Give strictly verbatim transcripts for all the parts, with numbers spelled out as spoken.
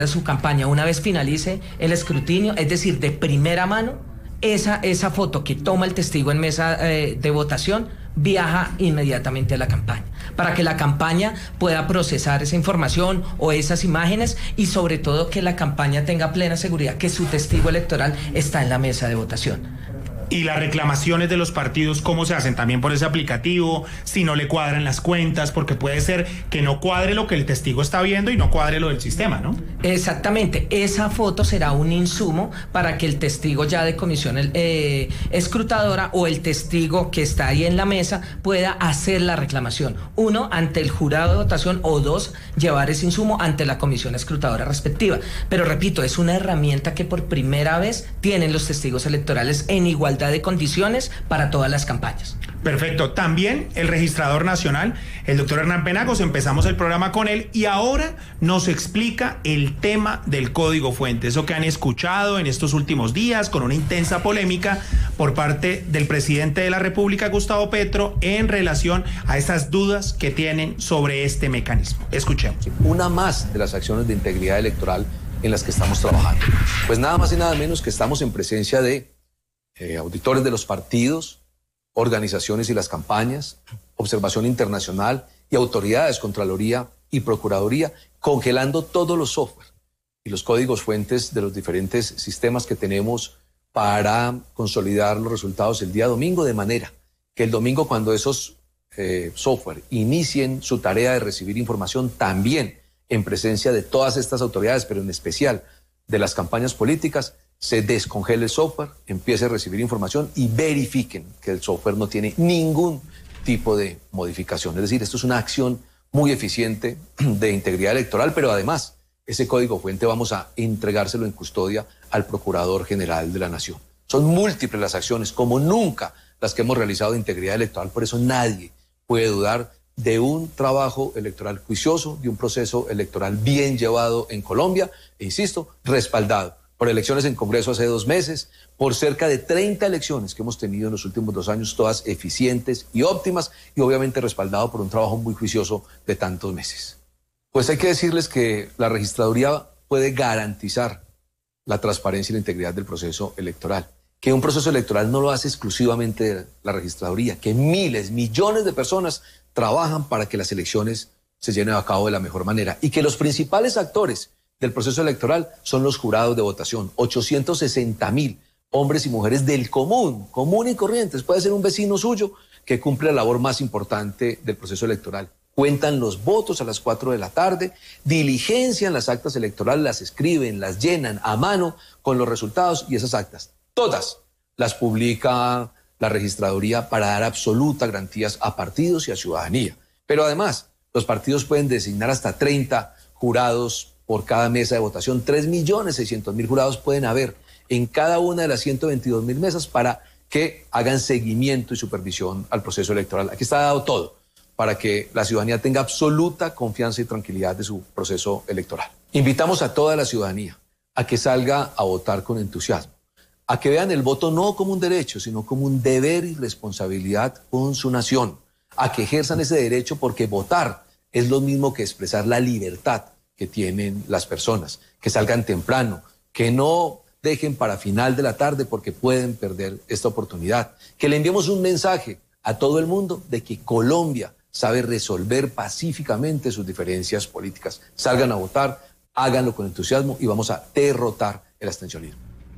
de su campaña, una vez finalice el escrutinio, es decir, de primera mano, esa, esa foto que toma el testigo en mesa eh, de votación viaja inmediatamente a la campaña, para que la campaña pueda procesar esa información o esas imágenes y sobre todo que la campaña tenga plena seguridad que su testigo electoral está en la mesa de votación. Y las reclamaciones de los partidos, ¿cómo se hacen? También por ese aplicativo, si no le cuadran las cuentas, porque puede ser que no cuadre lo que el testigo está viendo y no cuadre lo del sistema, ¿no? Exactamente, esa foto será un insumo para que el testigo ya de comisión eh, escrutadora o el testigo que está ahí en la mesa pueda hacer la reclamación. Uno, ante el jurado de votación, o dos, llevar ese insumo ante la comisión escrutadora respectiva. Pero repito, es una herramienta que por primera vez tienen los testigos electorales en igualdad de condiciones para todas las campañas. Perfecto. También el registrador nacional, el doctor Hernán Penagos, empezamos el programa con él y ahora nos explica el tema del código fuente, eso que han escuchado en estos últimos días con una intensa polémica por parte del presidente de la República, Gustavo Petro, en relación a esas dudas que tienen sobre este mecanismo. Escuchemos. Una más de las acciones de integridad electoral en las que estamos trabajando. Pues nada más y nada menos que estamos en presencia de Eh, auditores de los partidos, organizaciones y las campañas, observación internacional y autoridades, Contraloría y Procuraduría, congelando todos los software y los códigos fuentes de los diferentes sistemas que tenemos para consolidar los resultados el día domingo, de manera que el domingo, cuando esos eh, software inicien su tarea de recibir información, también en presencia de todas estas autoridades, pero en especial de las campañas políticas, se descongele el software, empiece a recibir información y verifiquen que el software no tiene ningún tipo de modificación. Es decir, esto es una acción muy eficiente de integridad electoral, pero además ese código fuente vamos a entregárselo en custodia al Procurador General de la Nación. Son múltiples las acciones, como nunca las que hemos realizado de integridad electoral, por eso nadie puede dudar de un trabajo electoral juicioso, de un proceso electoral bien llevado en Colombia, e insisto, respaldado por elecciones en Congreso hace dos meses, por cerca de treinta elecciones que hemos tenido en los últimos dos años, todas eficientes y óptimas, y obviamente respaldado por un trabajo muy juicioso de tantos meses. Pues hay que decirles que la registraduría puede garantizar la transparencia y la integridad del proceso electoral, que un proceso electoral no lo hace exclusivamente la registraduría, que miles, millones de personas trabajan para que las elecciones se lleven a cabo de la mejor manera, y que los principales actores del proceso electoral son los jurados de votación, ochocientos sesenta mil hombres y mujeres del común, común y corrientes. Puede ser un vecino suyo que cumple la labor más importante del proceso electoral. Cuentan los votos a las cuatro de la tarde, diligencian las actas electorales, las escriben, las llenan a mano con los resultados, y esas actas, todas las publica la registraduría para dar absolutas garantías a partidos y a ciudadanía. Pero además, los partidos pueden designar hasta treinta jurados por cada mesa de votación. tres millones seiscientos mil jurados pueden haber en cada una de las ciento veintidós mil mesas para que hagan seguimiento y supervisión al proceso electoral. Aquí está dado todo para que la ciudadanía tenga absoluta confianza y tranquilidad de su proceso electoral. Invitamos a toda la ciudadanía a que salga a votar con entusiasmo, a que vean el voto no como un derecho, sino como un deber y responsabilidad con su nación, a que ejerzan ese derecho, porque votar es lo mismo que expresar la libertad que tienen las personas, que salgan temprano, que no dejen para final de la tarde porque pueden perder esta oportunidad, que le enviemos un mensaje a todo el mundo de que Colombia sabe resolver pacíficamente sus diferencias políticas. Salgan a votar, háganlo con entusiasmo y vamos a derrotar el abstencionismo.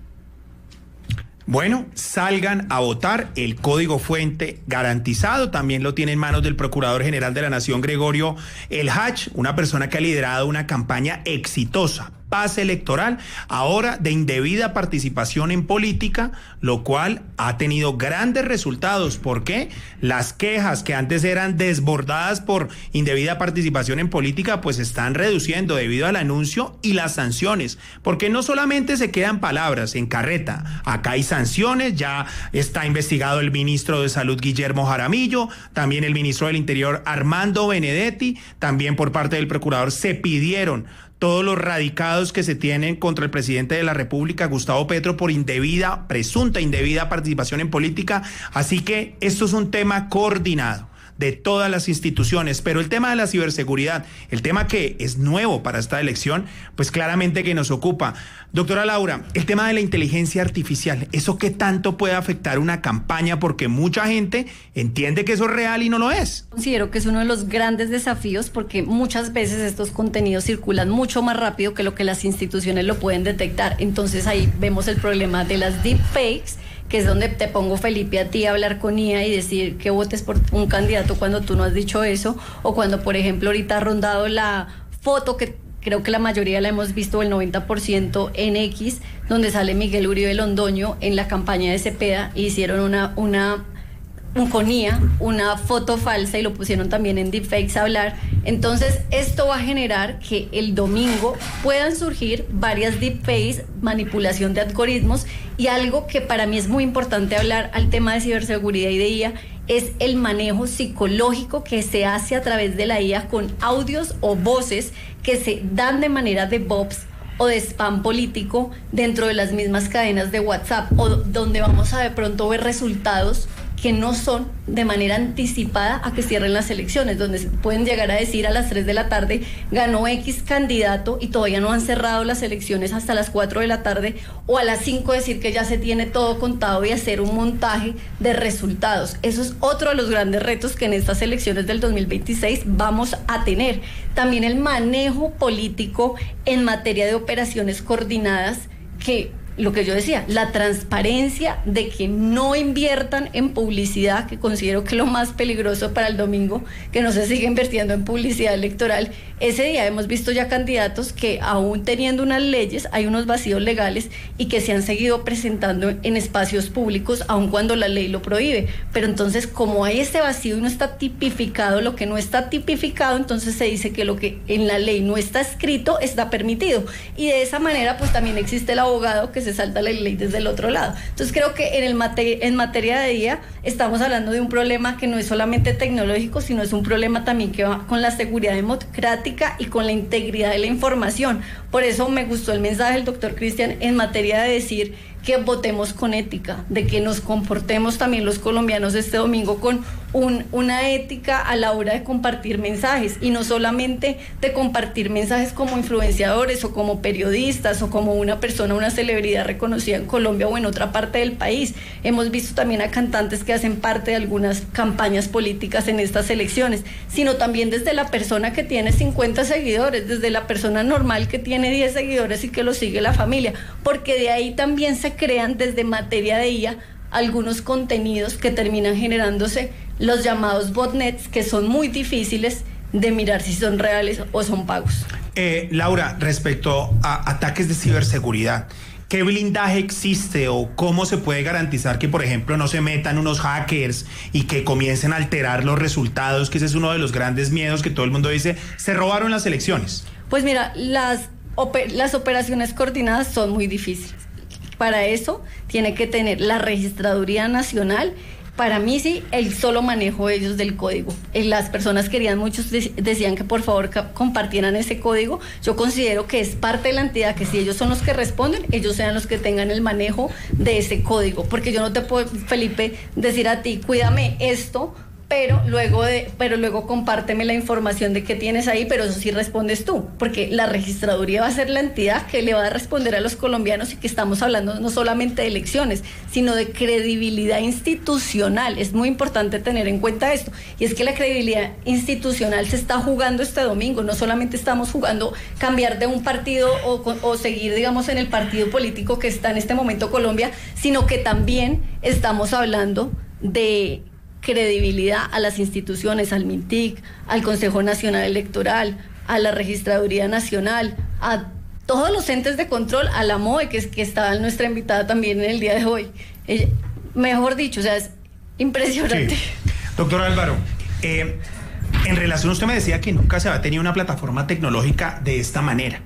Bueno, salgan a votar, el código fuente garantizado, también lo tiene en manos del Procurador General de la Nación, Gregorio El Hach, una persona que ha liderado una campaña exitosa, paz electoral, ahora de indebida participación en política, lo cual ha tenido grandes resultados. ¿Por qué? Las quejas que antes eran desbordadas por indebida participación en política, pues están reduciendo debido al anuncio y las sanciones, porque no solamente se quedan palabras en carreta, acá hay sanciones, ya está investigado el ministro de Salud Guillermo Jaramillo, también el ministro del Interior Armando Benedetti, también por parte del procurador se pidieron todos los radicados que se tienen contra el presidente de la República, Gustavo Petro, por indebida, presunta indebida participación en política. Así que esto es un tema coordinado de todas las instituciones. Pero el tema de la ciberseguridad, el tema que es nuevo para esta elección, pues claramente que nos ocupa. Doctora Laura, el tema de la inteligencia artificial, ¿eso qué tanto puede afectar una campaña? Porque mucha gente entiende que eso es real y no lo es. Considero que es uno de los grandes desafíos porque muchas veces estos contenidos circulan mucho más rápido que lo que las instituciones lo pueden detectar. Entonces ahí vemos el problema de las deepfakes, que es donde te pongo, Felipe, a ti a hablar con I A y decir que votes por un candidato cuando tú no has dicho eso, o cuando, por ejemplo, ahorita ha rondado la foto que creo que la mayoría la hemos visto, el noventa por ciento en X, donde sale Miguel Uribe Londoño en la campaña de Cepeda y hicieron una, una un con I A, una foto falsa y lo pusieron también en deepfakes a hablar. Entonces esto va a generar que el domingo puedan surgir varias deepfakes, manipulación de algoritmos, y algo que para mí es muy importante hablar al tema de ciberseguridad y de I A es el manejo psicológico que se hace a través de la I A con audios o voces que se dan de manera de bots o de spam político dentro de las mismas cadenas de WhatsApp, o donde vamos a de pronto ver resultados que no son de manera anticipada a que cierren las elecciones, donde pueden llegar a decir a las tres de la tarde ganó X candidato y todavía no han cerrado las elecciones hasta las cuatro de la tarde, o a las cinco decir que ya se tiene todo contado y hacer un montaje de resultados. Eso es otro de los grandes retos que en estas elecciones del dos mil veintiséis vamos a tener. También el manejo político en materia de operaciones coordinadas, que lo que yo decía, la transparencia de que no inviertan en publicidad, que considero que lo más peligroso para el domingo, que no se siga invirtiendo en publicidad electoral. Ese día hemos visto ya candidatos que aún teniendo unas leyes, hay unos vacíos legales y que se han seguido presentando en espacios públicos, aun cuando la ley lo prohíbe. Pero entonces, como hay ese vacío y no está tipificado, lo que no está tipificado, entonces se dice que lo que en la ley no está escrito está permitido. Y de esa manera, pues también existe el abogado que se salta la ley desde el otro lado. Entonces creo que en, el mate en materia de I A estamos hablando de un problema que no es solamente tecnológico, sino es un problema también que va con la seguridad democrática y con la integridad de la información. Por eso me gustó el mensaje del doctor Cristian en materia de decir que votemos con ética, de que nos comportemos también los colombianos este domingo con un, una ética a la hora de compartir mensajes, y no solamente de compartir mensajes como influenciadores o como periodistas o como una persona, una celebridad reconocida en Colombia o en otra parte del país. Hemos visto también a cantantes que hacen parte de algunas campañas políticas en estas elecciones, sino también desde la persona que tiene cincuenta seguidores, desde la persona normal que tiene diez seguidores y que lo sigue la familia, porque de ahí también se crean desde materia de I A algunos contenidos que terminan generándose los llamados botnets, que son muy difíciles de mirar si son reales o son pagos. Eh, Laura, respecto a ataques de ciberseguridad, ¿qué blindaje existe o cómo se puede garantizar que, por ejemplo, no se metan unos hackers y que comiencen a alterar los resultados? Que ese es uno de los grandes miedos que todo el mundo dice, se robaron las elecciones. Pues mira, las, oper las operaciones coordinadas son muy difíciles. Para eso tiene que tener la Registraduría Nacional. Para mí sí, el solo manejo de ellos del código. Las personas querían, muchos decían que por favor compartieran ese código. Yo considero que es parte de la entidad, que si ellos son los que responden, ellos sean los que tengan el manejo de ese código. Porque yo no te puedo, Felipe, decir a ti, cuídame esto, pero luego de, pero luego compárteme la información de qué tienes ahí, pero eso sí respondes tú, porque la registraduría va a ser la entidad que le va a responder a los colombianos, y que estamos hablando no solamente de elecciones, sino de credibilidad institucional. Es muy importante tener en cuenta esto, y es que la credibilidad institucional se está jugando este domingo. No solamente estamos jugando cambiar de un partido o, o seguir, digamos, en el partido político que está en este momento Colombia, sino que también estamos hablando de credibilidad a las instituciones, al MINTIC, al Consejo Nacional Electoral, a la Registraduría Nacional, a todos los entes de control, a la M O E, que, es, que está nuestra invitada también en el día de hoy. Ella, mejor dicho, o sea, es impresionante. Sí. Doctor Álvaro, eh, en relación, usted me decía que nunca se había tenido una plataforma tecnológica de esta manera.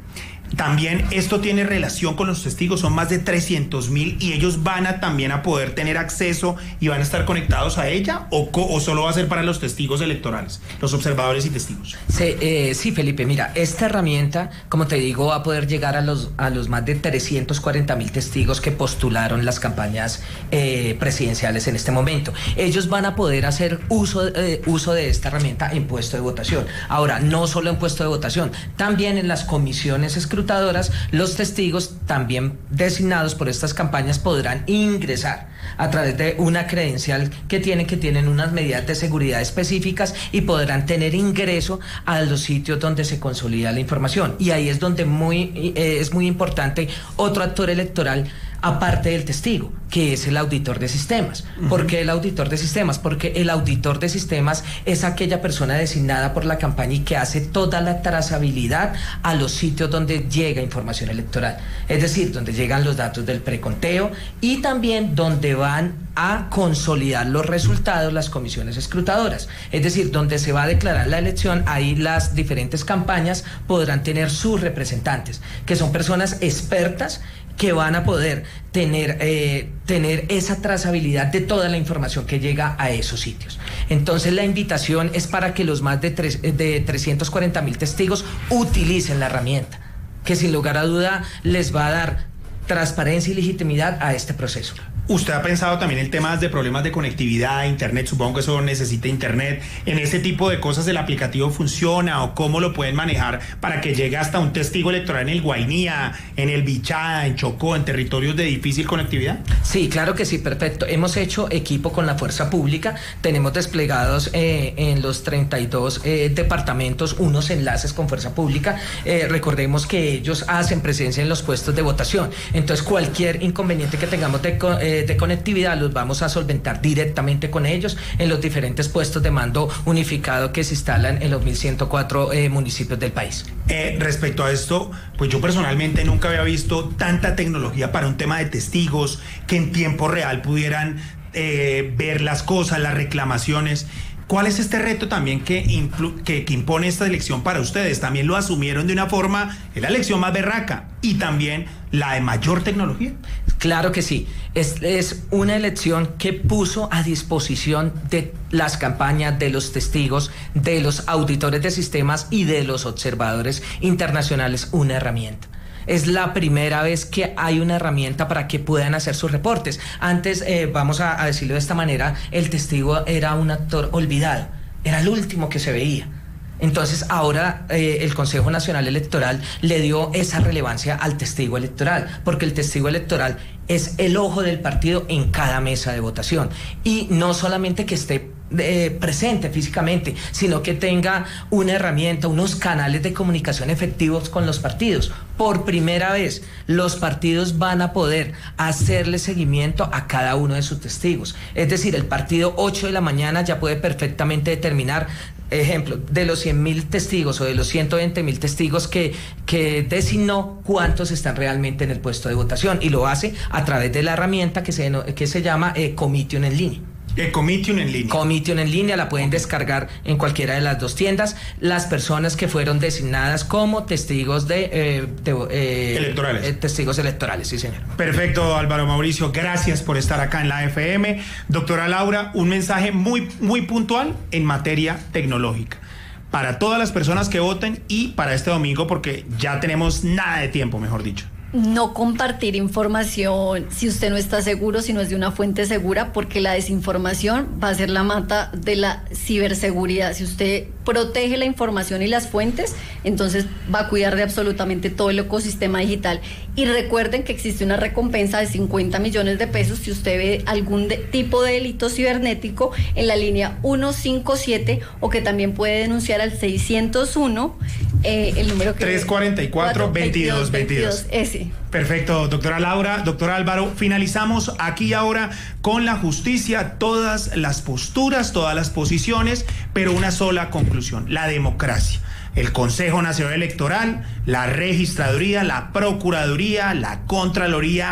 También esto tiene relación con los testigos, son más de trescientos mil y ellos van a también a poder tener acceso y van a estar conectados a ella, o, o solo va a ser para los testigos electorales, los observadores y testigos. Sí, eh, sí, Felipe, mira, esta herramienta, como te digo, va a poder llegar a los, a los más de trescientos cuarenta mil testigos que postularon las campañas eh, presidenciales en este momento. Ellos van a poder hacer uso, eh, uso de esta herramienta en puesto de votación. Ahora, no solo en puesto de votación, también en las comisiones escrutatorias, los testigos también designados por estas campañas podrán ingresar a través de una credencial que tienen, que tienen unas medidas de seguridad específicas y podrán tener ingreso a los sitios donde se consolida la información. Y ahí es donde muy, eh, es muy importante otro actor electoral aparte del testigo, que es el auditor de sistemas. Uh-huh. ¿Por qué el auditor de sistemas? Porque el auditor de sistemas es aquella persona designada por la campaña y que hace toda la trazabilidad a los sitios donde llega información electoral, es decir, donde llegan los datos del preconteo y también donde van a consolidar los resultados las comisiones escrutadoras, es decir, donde se va a declarar la elección. Ahí las diferentes campañas podrán tener sus representantes, que son personas expertas que van a poder tener, eh, tener esa trazabilidad de toda la información que llega a esos sitios. Entonces la invitación es para que los más de, tres, de trescientos cuarenta mil testigos utilicen la herramienta, que sin lugar a duda les va a dar transparencia y legitimidad a este proceso. ¿Usted ha pensado también en temas de problemas de conectividad, internet? Supongo que eso necesita internet. ¿En este tipo de cosas el aplicativo funciona o cómo lo pueden manejar para que llegue hasta un testigo electoral en el Guainía, en el Bichada, en Chocó, en territorios de difícil conectividad? Sí, claro que sí, perfecto. Hemos hecho equipo con la Fuerza Pública, tenemos desplegados eh, en los treinta y dos eh, departamentos unos enlaces con Fuerza Pública. Eh, recordemos que ellos hacen presencia en los puestos de votación, entonces cualquier inconveniente que tengamos de eh, de conectividad los vamos a solventar directamente con ellos en los diferentes puestos de mando unificado que se instalan en los mil ciento cuatro eh, municipios del país. Eh, respecto a esto, pues yo personalmente nunca había visto tanta tecnología para un tema de testigos que en tiempo real pudieran eh, ver las cosas, las reclamaciones. ¿Cuál es este reto también que, que, que impone esta elección para ustedes? También lo asumieron de una forma, es la elección más berraca y también la de mayor tecnología. Claro que sí, es, es una elección que puso a disposición de las campañas, de los testigos, de los auditores de sistemas y de los observadores internacionales una herramienta. Es la primera vez que hay una herramienta para que puedan hacer sus reportes. Antes, eh, vamos a, a decirlo de esta manera, el testigo era un actor olvidado, era el último que se veía. Entonces ahora eh, el Consejo Nacional Electoral le dio esa relevancia al testigo electoral, porque el testigo electoral es el ojo del partido en cada mesa de votación, y no solamente que esté Eh, presente físicamente, sino que tenga una herramienta, unos canales de comunicación efectivos con los partidos. Por primera vez, los partidos van a poder hacerle seguimiento a cada uno de sus testigos. Es decir, el partido ocho de la mañana ya puede perfectamente determinar, ejemplo, de los cien mil testigos o de los ciento veinte mil testigos que, que designó, cuántos están realmente en el puesto de votación, y lo hace a través de la herramienta que se, que se llama eh, Comitium en línea. Eh, Comitium en línea. Comitium en línea, la pueden descargar en cualquiera de las dos tiendas. Las personas que fueron designadas como testigos de, eh, de eh, electorales. Eh, testigos electorales, sí, señor. Perfecto, Álvaro Mauricio, gracias por estar acá en la F M. Doctora Laura, un mensaje muy, muy puntual en materia tecnológica para todas las personas que voten y para este domingo, porque ya tenemos nada de tiempo, mejor dicho. No compartir información si usted no está seguro, si no es de una fuente segura, porque la desinformación va a ser la mata de la ciberseguridad. Si usted protege la información y las fuentes, entonces va a cuidar de absolutamente todo el ecosistema digital. Y recuerden que existe una recompensa de cincuenta millones de pesos si usted ve algún de, tipo de delito cibernético en la línea ciento cincuenta y siete, o que también puede denunciar al seiscientos uno, eh, el número que... tres cuarenta y cuatro, veintidós veintidós. Ese. Perfecto, doctora Laura, doctor Álvaro, finalizamos aquí y ahora con la justicia, todas las posturas, todas las posiciones, pero una sola conclusión: la democracia. El Consejo Nacional Electoral, la Registraduría, la Procuraduría, la Contraloría,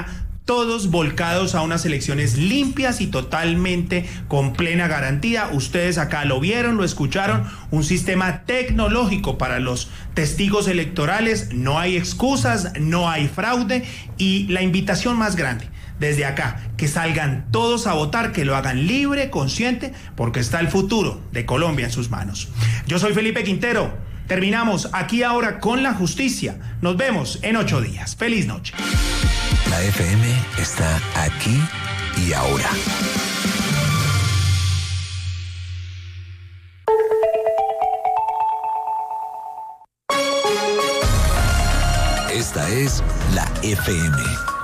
todos volcados a unas elecciones limpias y totalmente con plena garantía. Ustedes acá lo vieron, lo escucharon, un sistema tecnológico para los testigos electorales, no hay excusas, no hay fraude y la invitación más grande desde acá, que salgan todos a votar, que lo hagan libre, consciente, porque está el futuro de Colombia en sus manos. Yo soy Felipe Quintero, terminamos Aquí Ahora con la Justicia, nos vemos en ocho días, feliz noche. La F M está aquí y ahora. Esta es la F M.